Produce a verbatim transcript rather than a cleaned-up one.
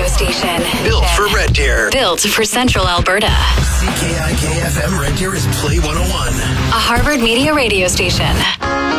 radio station. Built for Red Deer. Built for Central Alberta. C K I K F M Red Deer is Play one oh one. A Harvard Media radio station.